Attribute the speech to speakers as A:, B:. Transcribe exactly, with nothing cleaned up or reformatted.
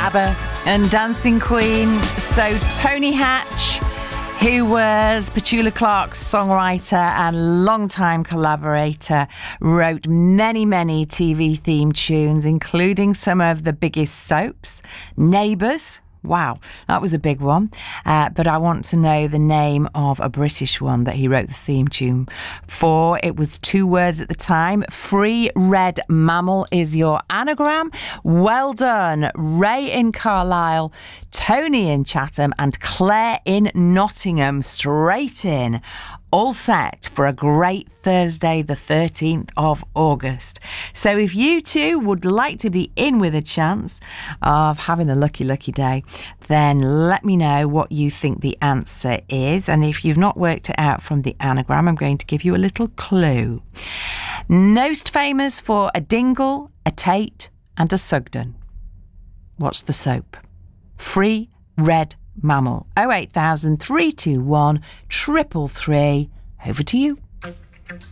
A: ABBA and Dancing Queen. So Tony Hatch, who was Petula Clark's songwriter and longtime collaborator, wrote many, many T V themed tunes, including some of the biggest soaps. Neighbours. Wow, that was a big one. Uh, but I want to know the name of a British one that he wrote the theme tune for. It was two words at the time. Free Red Mammal is your anagram. Well done. Ray in Carlisle, Tony in Chatham and Claire in Nottingham. Straight in. All set for a great Thursday, the thirteenth of August. So if you too would like to be in with a chance of having a lucky, lucky day, then let me know what you think the answer is. And if you've not worked it out from the anagram, I'm going to give you a little clue. Most famous for a Dingle, a Tate and a Sugden. What's the soap? Free Red Mammal. oh eight thousand, three two one, three three three. Over to you.